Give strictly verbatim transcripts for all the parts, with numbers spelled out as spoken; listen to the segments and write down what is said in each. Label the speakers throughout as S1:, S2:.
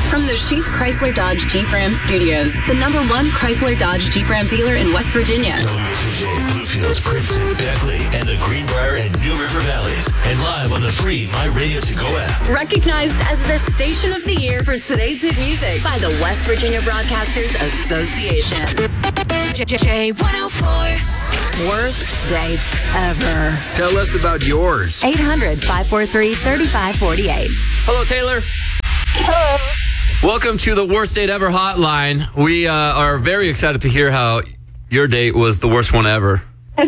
S1: From the Sheets Chrysler Dodge Jeep Ram Studios, the number one Chrysler Dodge Jeep Ram dealer in West Virginia.
S2: Mason J, Bluefield, Princeton, Beckley, and the Greenbrier and New River Valleys. And live on the free My Radio To Go app.
S1: Recognized as the station of the year for today's hit music by the West Virginia Broadcasters Association. J one oh four. Worst dates ever.
S3: Tell us about yours.
S1: eight hundred, five four three, three five four eight.
S3: Hello, Taylor.
S4: Hello.
S3: Welcome to the Worst Date Ever hotline. We uh, are very excited to hear how your date was the worst one ever.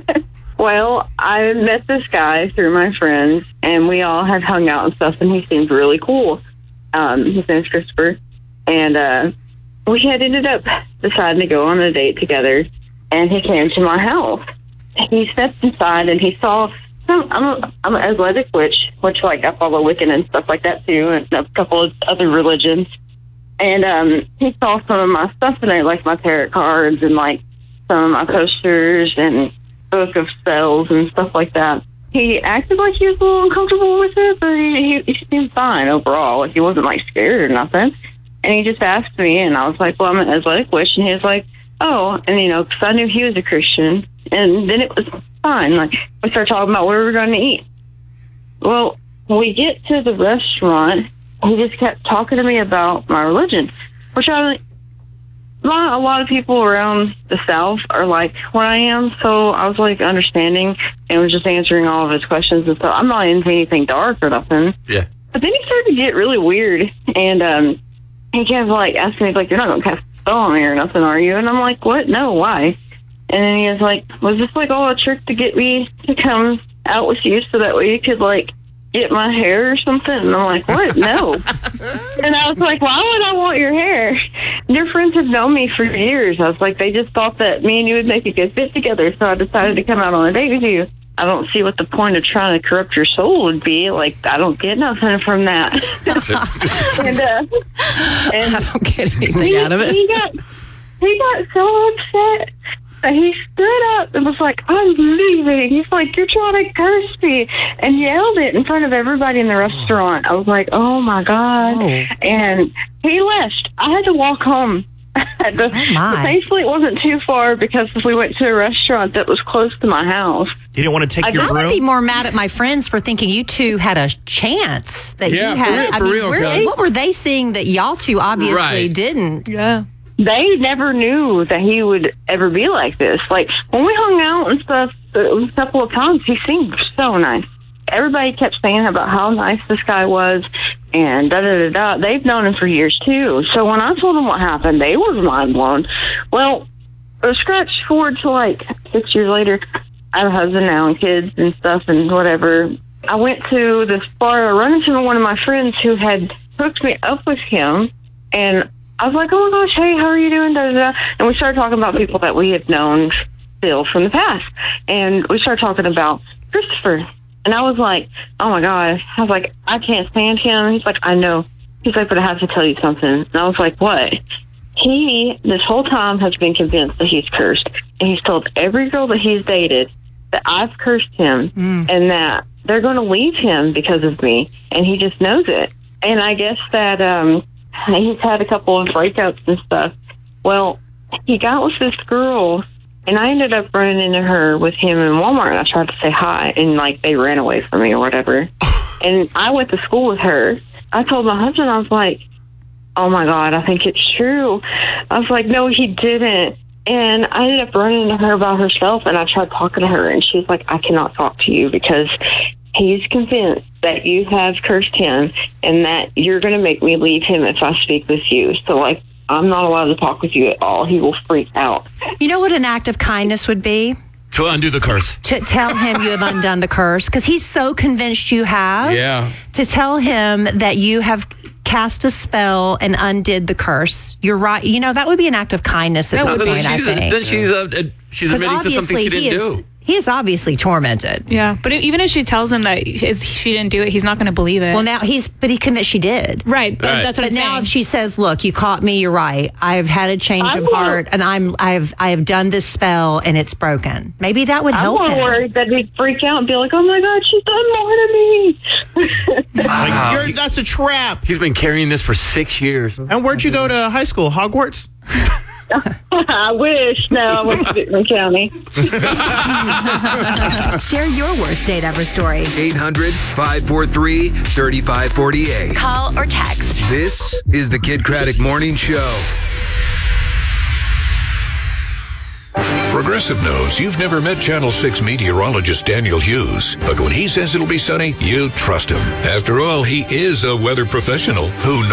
S4: Well, I met this guy through my friends, and we all had hung out and stuff, and he seemed really cool. Um, his name's Christopher. And uh, we had ended up deciding to go on a date together, and he came to my house. He stepped inside, and he saw... some, I'm, a, I'm an athletic witch, which, like, I follow Wiccan and stuff like that, too, and a couple of other religions. And um, he saw some of my stuff in there, like my tarot cards and, like, some of my posters and book of spells and stuff like that. He acted like he was a little uncomfortable with it, but he, he, he seemed fine overall. Like, he wasn't, like, scared or nothing. And he just asked me, and I was like, well, I'm an athletic witch. And he was like, oh, and, you know, because I knew he was a Christian. And then it was fine. Like, we started talking about where we were going to eat. Well, when we get to the restaurant, he just kept talking to me about my religion, which I, not a lot of people around the South are like what I am. So I was like understanding and was just answering all of his questions and stuff. I'm not into anything dark or nothing.
S3: Yeah.
S4: But then he started to get really weird, and um, he kept like asking me like, "You're not gonna cast a spell on me or nothing, are you?" And I'm like, "What? No, why?" And then he was like, "Was this like all a trick to get me to come out with you so that way you could like get my hair or something?" And I'm like, "What? No." And I was like, "Why would I want your hair? Your friends have known me for years." I was like, "They just thought that me and you would make a good fit together, so I decided to come out on a date with you. I don't see what the point of trying to corrupt your soul would be. Like, I don't get nothing from that." and, uh, and
S5: I don't get anything
S4: he,
S5: out of it.
S4: He got, he got so upset. He stood up and was like, "I'm leaving." He's like, "You're trying to curse me," and yelled it in front of everybody in the restaurant. I was like, "Oh my God." Oh. And he left. I had to walk home. the,
S5: oh my.
S4: Thankfully, it wasn't too far because we went to a restaurant that was close to my house.
S6: You didn't want to take
S4: I
S6: your
S5: I
S6: broom?
S5: would be more mad at my friends for thinking you two had a chance. That
S3: Yeah,
S5: you
S3: for
S5: had.
S3: real,
S5: I
S3: for
S5: mean,
S3: real,
S5: where-
S3: Kelly.
S5: what were they seeing that y'all two obviously
S3: Right.
S5: didn't?
S7: Yeah.
S4: They never knew that he would ever be like this. Like, when we hung out and stuff a couple of times, he seemed so nice. Everybody kept saying about how nice this guy was, and da-da-da-da. They've known him for years, too. So when I told them what happened, they were mind blown. Well, scratch forward to, like, six years later, I have a husband now and kids and stuff and whatever. I went to this bar, I run into one of my friends who had hooked me up with him, and I was like, "Oh my gosh, hey, how are you doing?" Da, da, da. And we started talking about people that we had known still from the past. And we started talking about Christopher. And I was like, "Oh my God." I was like, "I can't stand him." He's like, "I know." He's like, "But I have to tell you something." And I was like, "What?" He, this whole time, has been convinced that he's cursed. And he's told every girl that he's dated that I've cursed him mm. and that they're going to leave him because of me. And he just knows it. And I guess that... um he's had a couple of breakups and stuff. Well, he got with this girl, and I ended up running into her with him in Walmart, and I tried to say hi, and, like, they ran away from me or whatever. And I went to school with her. I told my husband, I was like, "Oh, my God, I think it's true." I was like, "No, he didn't." And I ended up running into her about herself, and I tried talking to her, and she's like, "I cannot talk to you because he's convinced that you have cursed him and that you're going to make me leave him if I speak with you. So, like, I'm not allowed to talk with you at all. He will freak out."
S5: You know what an act of kindness would be?
S3: To undo the curse.
S5: To tell him you have undone the curse, because he's so convinced you have.
S3: Yeah.
S5: To tell him that you have cast a spell and undid the curse. You're right. You know, that would be an act of kindness at
S3: No,
S5: this
S3: but
S5: point, I
S3: she's,
S5: think.
S3: then she's, uh, uh, she's admitting to something she didn't
S5: he is,
S3: do.
S5: He is obviously tormented.
S6: Yeah, but even if she tells him that it's, she didn't do it, he's not going to believe it.
S5: Well, now he's, but he commits she did.
S6: Right, but
S3: Right.
S6: that's what
S5: But
S6: I'm
S5: now,
S6: saying.
S5: if she says, "Look, you caught me. You're right. I've had a change
S4: I'm
S5: of
S4: more-
S5: heart, and I'm, I've, I have done this spell, and it's broken." Maybe that would
S4: I'm
S5: help
S4: more
S5: him.
S4: worried that he'd freak out and be like, "Oh my God, she's done more to me."
S3: Wow.
S7: You're, that's a trap.
S3: He's been carrying this for six years.
S7: And where'd you go to high school? Hogwarts?
S4: I wish. No, I went to Victor County.
S1: Share your worst date ever story.
S8: eight hundred, five four three, three five four eight.
S1: Call or text.
S8: This is the Kid Craddock Morning Show.
S9: Progressive knows you've never met Channel six meteorologist Daniel Hughes, but when he says it'll be sunny, you trust him. After all, he is a weather professional who